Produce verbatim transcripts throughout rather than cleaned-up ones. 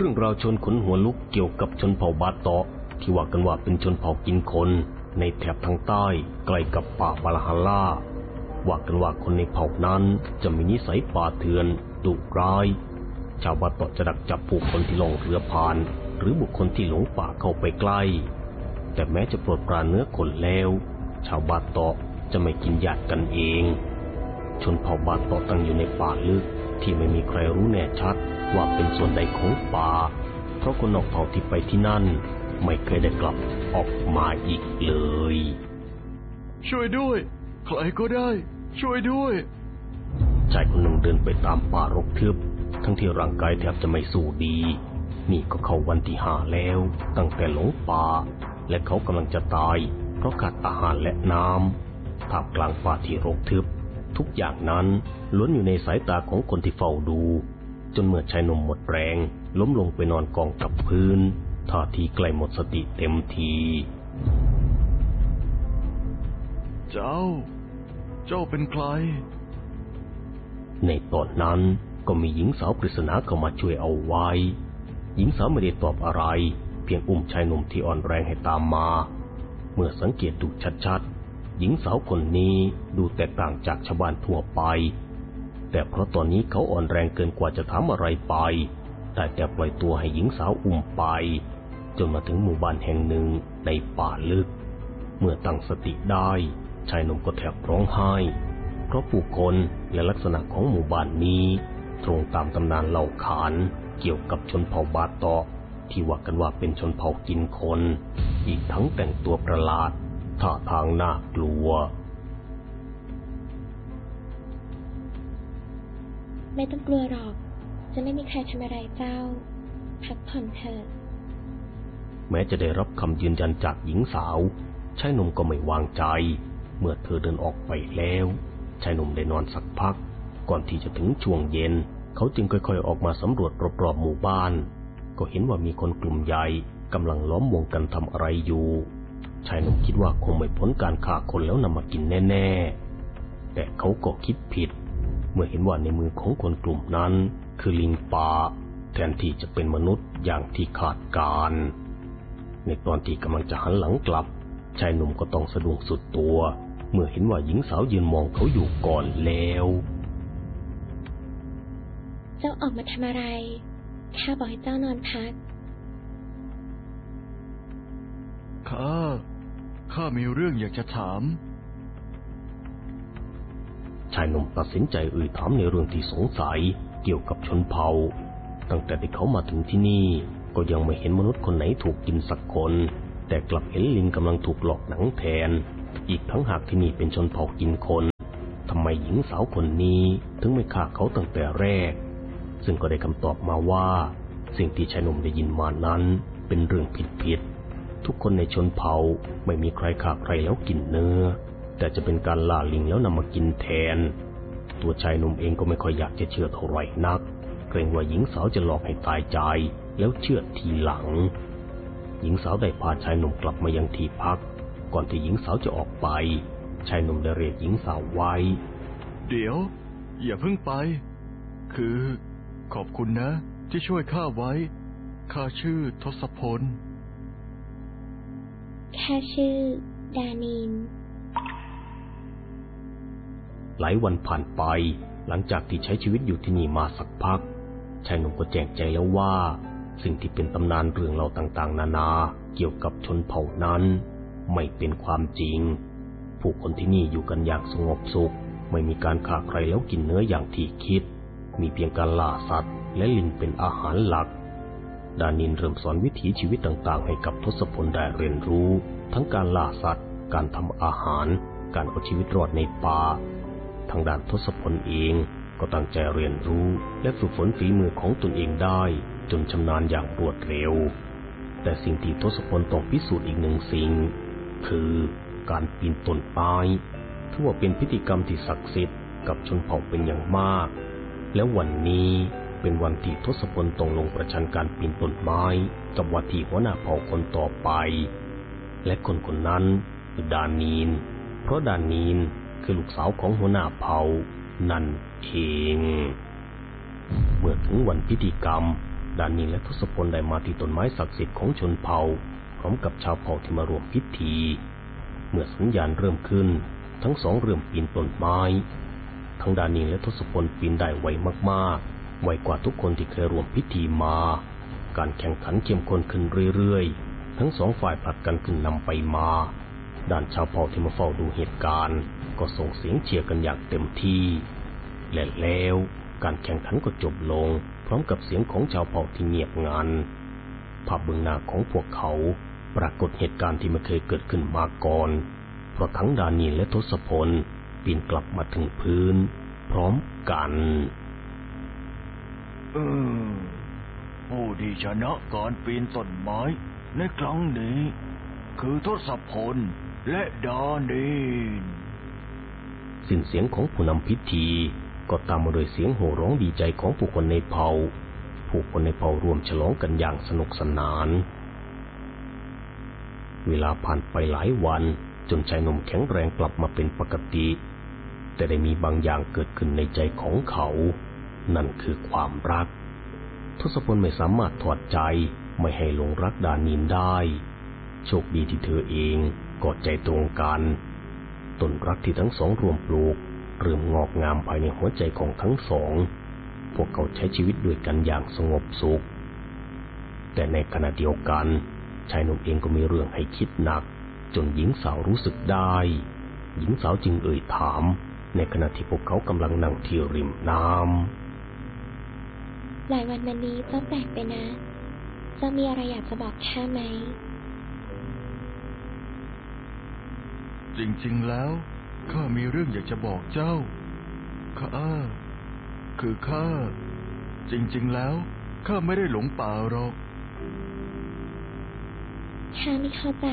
รื่องราวชวนขนหัวลุกเกี่ยวกับชนเผ่าบาตอที่ว่ากันว่าเป็นชนเผ่ากินคนในแถบทางใต้ใกล้กับป่าบาลาฮาล่าว่ากันว่าคนในเผ่านั้นจะมีนิสัยป่าเถื่อนดุร้ายชาวบาตอจะดักจับผู้คนที่ล่องเรือผ่านหรือบุคคลที่หลงป่าเข้าไปใกล้แต่แม้จะโปรดปรานเนื้อคนแล้วชาวบาตอจะไม่กินญาติกันเองชนเผ่าบาตอตั้งอยู่ในป่าลึกที่ไม่มีใครรู้แน่ชัดว่าเป็นส่วนใดของป่าเพราะคนนอกเผ่าที่ไปที่นั่นไม่เคยได้กลับออกมาอีกเลยช่วยด้วยใครก็ได้ช่วยด้วยชายคนหนึ่งเดินไปตามป่ารกทึบทั้งที่ร่างกายแทบจะไม่สู้ดีนี่ก็เข้าวันที่ห้าแล้วตั้งแต่หลงป่าและเขากำลังจะตายเพราะขาดอาหารและน้ำท่ามกลางป่าที่รกทึบทุกอย่างนั้นล้วนอยู่ในสายตาของคนที่เฝ้าดูจนเมื่อชายหนุ่มหมดแรงล้มลงไปนอนกองกับพื้นท่าทีใกล้หมดสติเต็มทีเจ้าเจ้าเป็นใครในตอนนั้นก็มีหญิงสาวปริศนาเข้ามาช่วยเอาไว้หญิงสาวไม่ได้ตอบอะไรเพียงอุ้มชายหนุ่มที่อ่อนแรงให้ตามมาเมื่อสังเกตดูชัดๆหญิงสาวคนนี้ดูแตกต่างจากชาวบ้านทั่วไปแต่เพราะตอนนี้เขาอ่อนแรงเกินกว่าจะทำอะไรไปได้แต่ปล่อยตัวให้หญิงสาวอุ้มไปจนมาถึงหมู่บ้านแห่งหนึ่งในป่าลึกเมื่อตั้งสติได้ชายหนุ่มก็แทบร้องไห้เพราะผู้คนและลักษณะของหมู่บ้านนี้ตรงตามตำนานเล่าขานเกี่ยวกับชนเผ่าบาตอที่ว่ากันว่าเป็นชนเผ่ากินคนอีกทั้งแต่งตัวประหลาดท่าทางน่ากลัวไม่ต้องกลัวหรอกจะไม่มีใครทำอะไรเจ้าพักผ่อนเถิดแม้จะได้รับคำยืนยันจากหญิงสาวชายหนุ่มก็ไม่วางใจเมื่อเธอเดินออกไปแล้วชายหนุ่มได้นอนสักพักก่อนที่จะถึงช่วงเย็นเขาจึงค่อยๆออกมาสำรวจรอบๆหมู่บ้านก็เห็นว่ามีคนกลุ่มใหญ่กำลังล้อมวงกันทำอะไรอยู่ชายหนุ่มคิดว่าคงไม่พ้นการฆ่าคนแล้วนำมากินแน่ๆแต่เขาก็คิดผิดเมื่อเห็นว่าในมือของคนกลุ่มนั้นคือลิงป่าแทนที่จะเป็นมนุษย์อย่างที่คาดการในตอนที่กำลังจะหันหลังกลับชายหนุ่มก็ต้องสะดุ้งสุดตัวเมื่อเห็นว่าหญิงสาวยืนมองเขาอยู่ก่อนแล้วเจ้าออกมาทำอะไรข้าบอกให้เจ้านอนพักข้าข้ามีเรื่องอยากจะถามชายหนุ่มตัดสินใจเอ่ยถามในเรื่องที่สงสัยเกี่ยวกับชนเผ่าตั้งแต่ที่เขามาถึงที่นี่ก็ยังไม่เห็นมนุษย์คนไหนถูกกินสักคนแต่กลับเห็นลิงกำลังถูกหลอกหนังแทนอีกทั้งหากที่นี่เป็นชนเผ่ากินคนทำไมหญิงสาวคนนี้ถึงไม่ฆ่าเขาตั้งแต่แรกซึ่งก็ได้คำตอบมาว่าสิ่งที่ชายหนุ่มได้ยินมานั้นเป็นเรื่องผิดๆทุกคนในชนเผ่าไม่มีใครฆ่าใครแล้วกินเนื้อแต่จะเป็นการล่าลิงแล้วนำมากินแทนตัวชายหนุ่มเองก็ไม่ค่อยอยากจะเชื่อเท่าไหร่นักเกรงว่าหญิงสาวจะหลอกให้ตายใจแล้วเชื่อทีหลังหญิงสาวได้พาชายหนุ่มกลับมายังที่พักก่อนที่หญิงสาวจะออกไปชายหนุ่มได้เรียกหญิงสาวไว้เดี๋ยวอย่าเพิ่งไปคือขอบคุณนะที่ช่วยข้าไว้ข้าชื่อทศพลข้าชื่อดานินหลายวันผ่านไปหลังจากที่ใช้ชีวิตอยู่ที่นี่มาสักพักชายหนุ่มก็แจ้งใจแล้วว่าสิ่งที่เป็นตำนานเรื่องเล่าต่างๆนานาเกี่ยวกับชนเผ่านั้นไม่เป็นความจริงผู้คนที่นี่อยู่กันอย่างสงบสุขไม่มีการฆ่าใครแล้วกินเนื้ออย่างที่คิดมีเพียงการล่าสัตว์และลิงเป็นอาหารหลักดานินเริ่มสอนวิถีชีวิตต่างๆให้กับทศพลได้เรียนรู้ทั้งการล่าสัตว์การทำอาหารการเอาชีวิตรอดในป่าทางด้านทศพลเองก็ตั้งใจเรียนรู้และฝึกฝนฝีมือของตนเองได้จนชำนาญอย่างรวดเร็วแต่สิ่งที่ทศพลต้องพิสูจน์อีกหนึ่งสิ่งคือการปีนต้นไม้ถือว่าเป็นพิธีกรรมที่ศักดิ์สิทธิ์กับชนเผ่าเป็นอย่างมากแล้ววันนี้เป็นวันที่ทศพลต้องลงประชันการปีนต้นไม้กับว่าที่หัวหน้าเผ่าคนต่อไปและคนคนนั้นคือดานีนเพราะดานีนคือลูกสาวของหัวหน้าเผ่านั่นเองเมื่อถึงวันพิธีกรรมดานีและทศพลได้มาที่ต้นไม้ศักดิ์สิทธิ์ของชนเผ่าพร้อมกับชาวเผ่าที่มาร่วมพิธีเมื่อสัญญาณเริ่มขึ้นทั้งสองเริ่มปีนต้นไม้ทั้งดานีและทศพลปีนได้ไวมากๆไวกว่าทุกคนที่เคยร่วมพิธีมาการแข่งขันเข้มข้นขึ้นเรื่อยๆทั้งสองฝ่ายผลัดกันขึ้นนำไปมาด้านชาวเผ่าที่มาเฝ้าดูเหตุการณ์ก็ส่งเสียงเชียร์กันอย่างเต็มที่และแล้วการแข่งขันก็จบลงพร้อมกับเสียงของชาวเผ่าที่เงียบงันภาพเบื้องหน้าของพวกเขาปรากฏเหตุการณ์ที่ไม่เคยเกิดขึ้นมาก่อนเพราะทั้งดานีและทศพลปีนกลับมาถึงพื้นพร้อมกันเออผู้ที่ชนะการปีนต้นไม้ในครั้งนี้คือทศพลและดานีนสิ้นเสียงของผู้นำพิธีก็ตามมาด้วยเสียงโห่ร้องดีใจของผู้คนในเผ่าผู้คนในเผ่ารวมฉลองกันอย่างสนุกสนานเวลาผ่านไปหลายวันจนชายหนุ่มแข็งแรงกลับมาเป็นปกติแต่ได้มีบางอย่างเกิดขึ้นในใจของเขานั่นคือความรักทศพลไม่สามารถถอดใจไม่ให้หลงรักดานีนได้โชคดีที่เธอเองก็ใจตรงกันต้นรักที่ทั้งสองรวมปลูกเริ่มงอกงามภายในหัวใจของทั้งสองพวกเขาใช้ชีวิตด้วยกันอย่างสงบสุขแต่ในขณะเดียวกันชายหนุ่มเองก็มีเรื่องให้คิดหนักจนหญิงสาวรู้สึกได้หญิงสาวจึงเอ่ยถามในขณะที่พวกเขากำลังนั่งที่ริมน้ำหลายวันมานี้เจ้าแปลกไปนะเจ้ามีอะไรอยากจะบอกข้าไหมจริงๆแล้วข้ามีเรื่องอยากจะบอกเจ้าข้าคือข้าจริงๆแล้วข้าไม่ได้หลงป่าหรอกข้าไม่เข้าใจ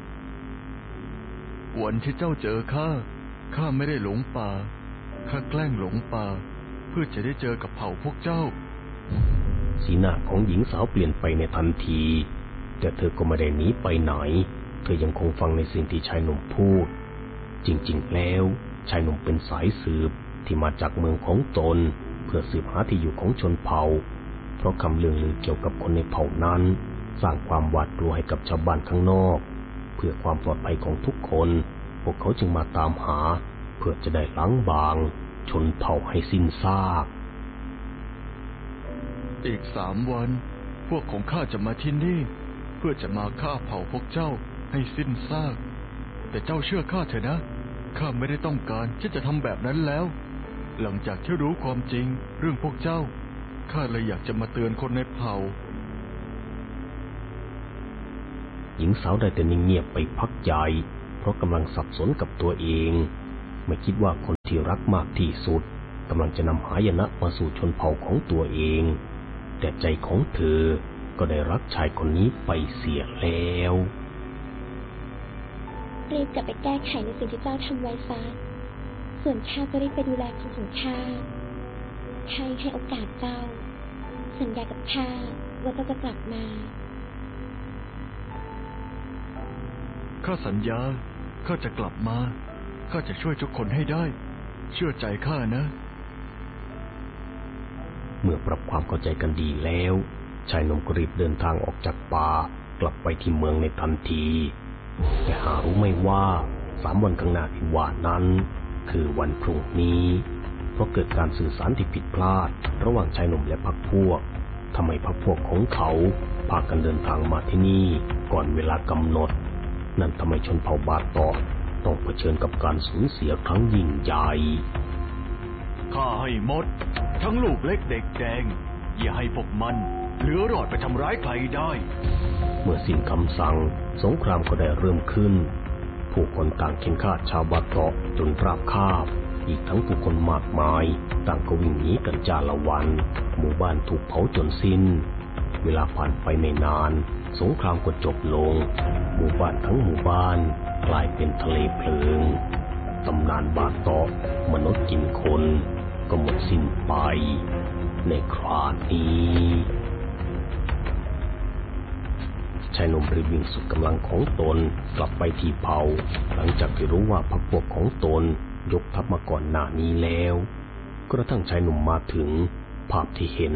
วันที่เจ้าเจอข้าข้าไม่ได้หลงป่าข้าแกล้งหลงป่าเพื่อจะได้เจอกับเผ่าพวกเจ้าสีหน้าของหญิงสาวเปลี่ยนไปในทันทีแต่เธอก็ไม่ได้หนีไปไหนเธอยังคงฟังในสิ่งที่ชายหนุ่มพูดจริงๆแล้วชายหนุ่มเป็นสายสืบที่มาจากเมืองของตนเพื่อสืบหาที่อยู่ของชนเผ่าเพราะคำเรื่องลือเกี่ยวกับคนในเผ่านั้นสร้างความหวาดกลัวให้กับชาวบ้านข้างนอกเพื่อความปลอดภัยของทุกคนพวกเขาจึงมาตามหาเพื่อจะได้ล้างบางชนเผ่าให้สิ้นซากอีกสามวันพวกของข้าจะมาที่นี่เพื่อจะมาฆ่าเผ่าพวกเจ้าให้สิ้นซากแต่เจ้าเชื่อข้าเถอะนะข้าไม่ได้ต้องการที่จะทำแบบนั้นแล้วหลังจากที่รู้ความจริงเรื่องพวกเจ้าข้าเลยอยากจะมาเตือนคนในเผ่าหญิงสาวได้แต่นิ่งเงียบไปพักใหญ่เพราะกำลังสับสนกับตัวเองไม่คิดว่าคนที่รักมากที่สุดกำลังจะนำหายนะมาสู่ชนเผ่าของตัวเองแต่ใจของเธอก็ได้รักชายคนนี้ไปเสียแล้วรีบกลับไปแก้ไขในสิ่งที่เจ้าทำไว้ซะส่วนข้าจะรีบไปดูแลคนของข้าข้าให้โอกาสเจ้าสัญญากับข้าว่าเจ้าจะกลับมาข้าสัญญาข้าจะกลับมาข้าจะช่วยทุกคนให้ได้เชื่อใจข้านะเมื่อปรับความเข้าใจกันดีแล้วชายหนุ่มก็รีบเดินทางออกจากป่ากลับไปที่เมืองในทันทีแต่หารู้ไม่ว่าสามวันข้างหน้าที่ว่านั้นคือวันพรุ่งนี้เพราะเกิดการสื่อสารที่ผิดพลาดระหว่างชายหนุ่มและพรรคพวกทำไมพรรคพวกของเขาพากันเดินทางมาที่นี่ก่อนเวลากำหนดนั่นทำไมชนเผ่าบาตอต้องเผชิญกับการสูญเสียครั้งยิ่งใหญ่ข้าให้หมดทั้งลูกเล็กเด็กแดงอย่าให้พวกมันเหลือรอดไปทำร้ายใครได้เมื่อสิ้นคำสั่งสงครามก็ได้เริ่มขึ้นผู้คนต่างเข็นฆ่าชาวบาตอจนราบคาบอีกทั้งผู้คนมากมายต่างก็วิ่งหนีกันจ้าละวันหมู่บ้านถูกเผาจนสิ้นเวลาผ่านไปไม่นานสงครามก็จบลงหมู่บ้านทั้งหมู่บ้านกลายเป็นทะเลเพลิงตำนานบาตอมนุษย์กินคนก็หมดสิ้นไปในครานี้ชายหนุ่มรีบวิ่งสุดกำลังของตนกลับไปที่เผ่าหลังจากที่รู้ว่าพรรคพวกของตนยกทัพมาก่อนหน้านี้แล้วกระทั่งชายหนุ่มมาถึงภาพที่เห็น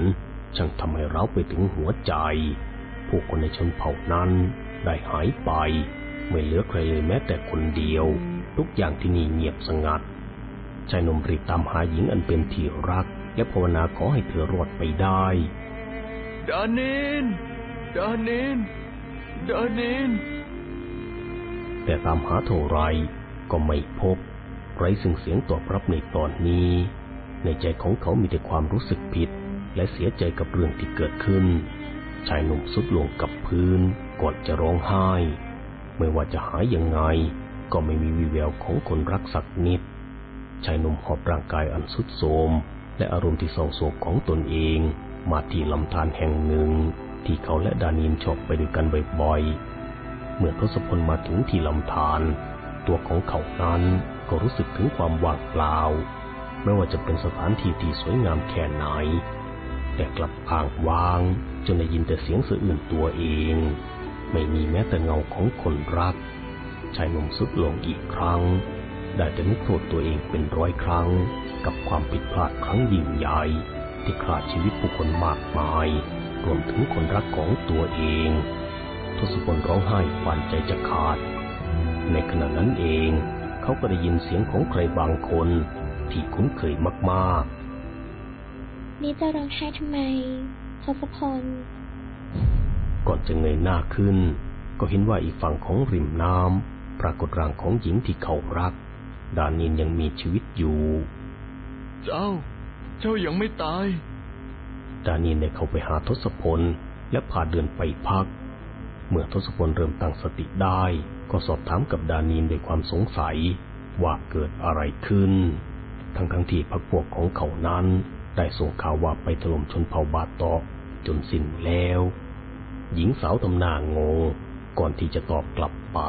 ช่างทำให้เราไปถึงหัวใจผู้คนในชนเผ่านั้นได้หายไปไม่เหลือใครเลยแม้แต่คนเดียวทุกอย่างที่นี่เงียบสงัดชายหนุ่มรีบตามหาหญิงอันเป็นที่รักและภาวนาขอให้เธอรอดไปได้ดานินดานินดานินแต่ตามหาเท่าไรก็ไม่พบไร้ซึ่งเสียงตอบรับในตอนนี้ในใจของเขามีแต่ความรู้สึกผิดและเสียใจกับเรื่องที่เกิดขึ้นชายหนุ่มทรุดลงกับพื้นก่อนจะร้องไห้ไม่ว่าจะหายังไงก็ไม่มีวี่แววของคนรักสักนิดชายหนุ่มหอบร่างกายอันทรุดโทรมและอารมณ์ที่เศร้าโศกของตนเองมาที่ลำธารแห่งหนึ่งที่เขาและดานินชอบไปด้วยกันบ่อยๆเมื่อทศพลมาถึงที่ลำธารตัวของเขานั้นก็รู้สึกถึงความว่างเปล่าไม่ว่าจะเป็นสถานที่ที่สวยงามแค่ไหนแต่กลับอ้างว้างจนได้ยินแต่เสียงสะอื้นตัวเองไม่มีแม้แต่เงาของคนรักชายหนุ่มทรุดลงอีกครั้งได้แต่นึกโทษตัวเองเป็นร้อยครั้งกับความผิดพลาดครั้งยิ่งใหญ่ที่ฆ่าชีวิตผู้คนมากมายรวมถึงคนรักของตัวเองทศพลร้องไห้ปานใจจะขาดในขณะนั้นเองเขาก็ได้ยินเสียงของใครบางคนที่คุ้นเคยมากๆนี่จะร้องไห้ทำไมทศพลก่อนจะเงยหน้าขึ้นก็เห็นว่าอีกฝั่งของริมน้ำปรากฏร่างของหญิงที่เขารักดานินยังมีชีวิตอยู่เจ้าเจ้ายังไม่ตายดานินได้เข้าไปหาทศพลและพาเดินไปพักเมื่อทศพลเริ่มตั้งสติได้ก็สอบถามกับดานินด้วยความสงสัยว่าเกิดอะไรขึ้นทั้งทั้งที่พรรคพวกของเขานั้นได้ส่งข่าวว่าไปถล่มชนเผ่าบาตอกจนสิ้นแล้วหญิงสาวทำหน้างงก่อนที่จะตอบกลับไป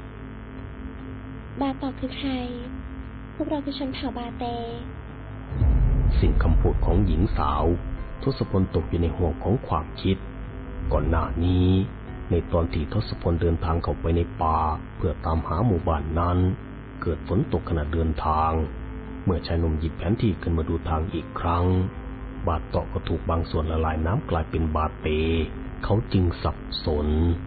บาตอกคือใครพวกเราคือชนเผ่าบาเตสิ่งคำพูดของหญิงสาวทศพลตกอยู่ในห่วงของความคิดก่อนหน้านี้ในตอนที่ทศพลเดินทางเข้าไปในป่าเพื่อตามหาหมู่บ้านนั้นเกิดฝนตกขณะเดินทางเมื่อชายหนุ่มหยิบแผนที่ขึ้นมาดูทางอีกครั้งบาตอกก็ถูกบางส่วนละลายน้ำกลายเป็นบาเตเขาจึงสับสน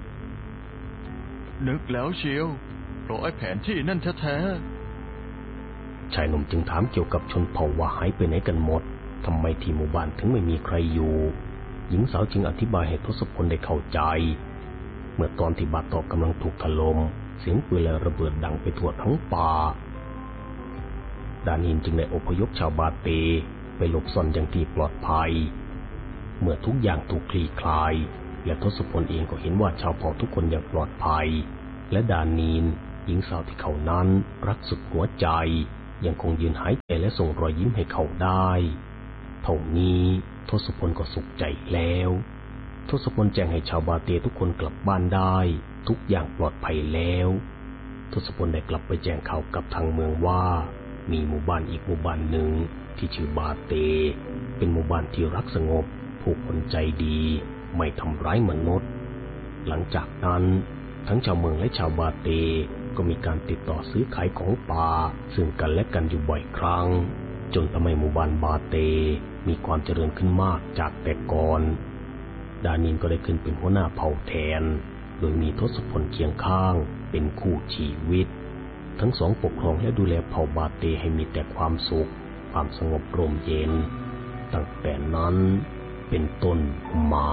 นึกแล้วเชียวเพราะไอ้แผนที่นั่นแท้ๆชายหนุ่มจึงถามเกี่ยวกับชนเผ่าว่าหายไปไหนกันหมดทำไมที่หมู่บ้านถึงไม่มีใครอยู่หญิงสาวจึงอธิบายให้ทศพลได้เข้าใจเมื่อตอนที่บาตอกกำลังถูกถล่มเสียงปืนและระเบิดดังไปทั่วทั้งป่าดานินจึงได้อพยพชาวบาเตไปหลบซ่อนอย่างที่ปลอดภัยเมื่อทุกอย่างถูกคลี่คลายและทศพลเองก็เห็นว่าชาวเผ่าทุกคนยังปลอดภัยและดานินหญิงสาวที่เขานั้นรักสุดหัวใจยังคงยืนหายใจและส่งรอยยิ้มให้เขาได้เท่านี้ทศพลก็สุขใจแล้วทศพลแจ้งให้ชาวบาเตทุกคนกลับบ้านได้ทุกอย่างปลอดภัยแล้วทศพลได้กลับไปแจ้งข่าวกับทางเมืองว่ามีหมู่บ้านอีกหมู่บ้านหนึ่งที่ชื่อบาเตเป็นหมู่บ้านที่รักสงบผู้คนใจดีไม่ทำร้ายมนุษย์หลังจากนั้นทั้งชาวเมืองและชาวบาเตก็มีการติดต่อซื้อขายของป่าซึ่งกันและกันอยู่บ่อยครั้งจนทำให้หมู่บ้านบาเตมีความเจริญขึ้นมากจากแต่ก่อนดานินก็ได้ขึ้นเป็นหัวหน้าเผ่าแทนโดยมีทศพลเคียงข้างเป็นคู่ชีวิตทั้งสองปกครองและดูแลเผ่าบาเตให้มีแต่ความสุขความสงบร่มเย็นตั้งแต่นั้นเป็นต้นมา